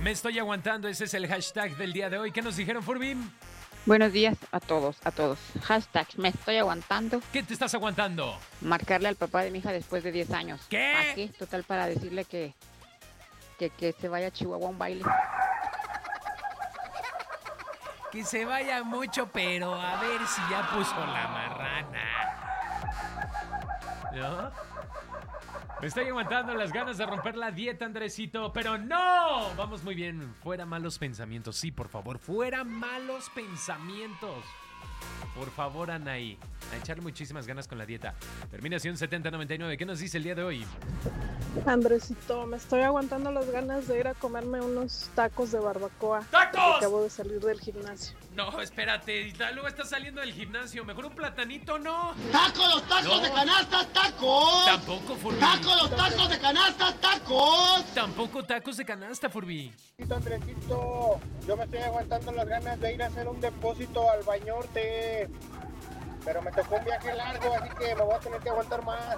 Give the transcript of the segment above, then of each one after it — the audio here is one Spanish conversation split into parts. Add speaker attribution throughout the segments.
Speaker 1: Me estoy aguantando, ese es el hashtag del día de hoy. ¿Qué nos dijeron, Furby?
Speaker 2: Buenos días a todos, a todos. Hashtag, me estoy aguantando.
Speaker 1: ¿Qué te estás aguantando?
Speaker 2: Marcarle al papá de mi hija después de 10 años.
Speaker 1: ¿Qué?
Speaker 2: ¿Para qué? Total, para decirle que se vaya a Chihuahua a un baile.
Speaker 1: Que se vaya mucho, pero a ver si ya puso la marrana. ¿No? Me estoy aguantando las ganas de romper la dieta, Andresito, pero no. Vamos muy bien. Fuera malos pensamientos. Sí, por favor, fuera malos pensamientos. Por favor, Anaí. A echarle muchísimas ganas con la dieta. Terminación 7099. ¿Qué nos dice el día de hoy?
Speaker 3: Andresito, me estoy aguantando las ganas de ir a comerme unos tacos de barbacoa.
Speaker 1: ¡Tacos!
Speaker 3: Acabo de salir del gimnasio.
Speaker 1: No, espérate. Luego estás saliendo del gimnasio. Mejor un platanito, ¿no?
Speaker 4: ¡Tacos, los tacos
Speaker 1: No.
Speaker 4: de canasta, tacos!
Speaker 1: Tampoco, Furby.
Speaker 4: ¡Tacos, los tacos de canasta, tacos!
Speaker 1: Tampoco tacos de canasta, Furby.
Speaker 5: Andresito, yo me estoy aguantando las ganas de ir a hacer un depósito al Bañorte, pero me tocó un viaje largo, así que me voy a tener que aguantar más.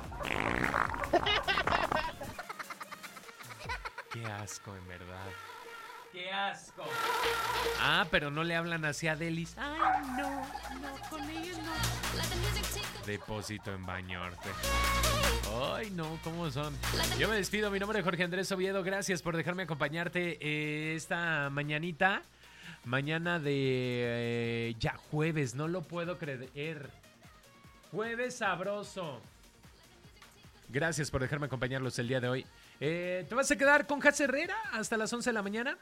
Speaker 1: Qué asco, en verdad. ¡Qué asco! Ah, pero no le hablan así a Delis. Ay, no, con ella no. Depósito en Bañorte. Ay, no, ¿cómo son? Yo me despido, mi nombre es Jorge Andrés Oviedo. Gracias por dejarme acompañarte esta mañanita. Mañana de ya jueves, no lo puedo creer. Jueves sabroso. Gracias por dejarme acompañarlos el día de hoy. ¿Te vas a quedar con Jaz Herrera hasta las 11 de la mañana?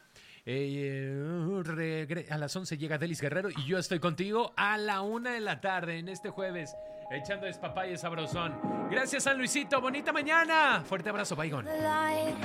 Speaker 1: A las 11 llega Delis Guerrero y yo estoy contigo a la 1 de la tarde en este jueves, echando despapalle sabrosón. Gracias, San Luisito. Bonita mañana. Fuerte abrazo, Baigón.